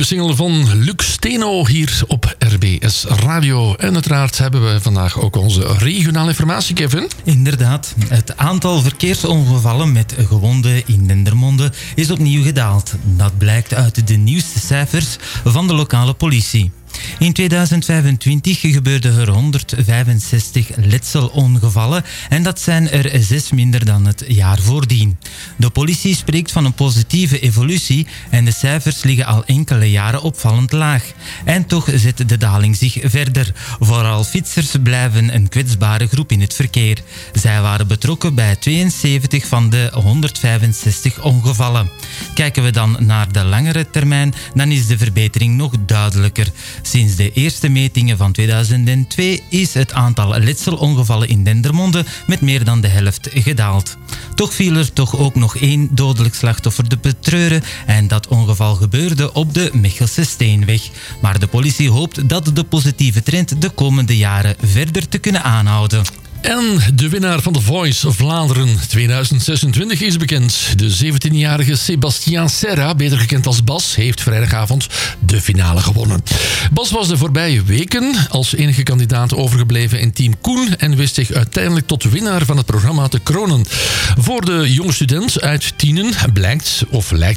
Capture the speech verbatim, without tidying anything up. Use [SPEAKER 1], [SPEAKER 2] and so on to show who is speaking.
[SPEAKER 1] nieuwe single van Luc Steno hier op R B S Radio. En uiteraard hebben we vandaag ook onze regionale informatie, Kevin.
[SPEAKER 2] Inderdaad. Het aantal verkeersongevallen met gewonden in Dendermonde is opnieuw gedaald. Dat blijkt uit de nieuwste cijfers van de lokale politie. In tweeduizend vijfentwintig gebeurden er honderdvijfenzestig letselongevallen en dat zijn er zes minder dan het jaar voordien. De politie spreekt van een positieve evolutie en de cijfers liggen al enkele jaren opvallend laag. En toch zet de daling zich verder. Vooral fietsers blijven een kwetsbare groep in het verkeer. Zij waren betrokken bij tweeënzeventig van de honderdvijfenzestig ongevallen. Kijken we dan naar de langere termijn, dan is de verbetering nog duidelijker. Sinds de eerste metingen van tweeduizend twee is het aantal letselongevallen in Dendermonde met meer dan de helft gedaald. Toch viel er toch ook nog één dodelijk slachtoffer te betreuren en dat ongeval gebeurde op de Mechelse Steenweg. Maar de politie hoopt dat de positieve trend de komende jaren verder te kunnen aanhouden.
[SPEAKER 1] En de winnaar van The Voice Vlaanderen tweeduizend zesentwintig is bekend. De zeventienjarige Sébastien Serra, beter gekend als Bas, heeft vrijdagavond de finale gewonnen. Bas was de voorbije weken als enige kandidaat overgebleven in Team Koen en wist zich uiteindelijk tot winnaar van het programma te kronen. Voor de jonge student uit Tienen blijkt, of lijkt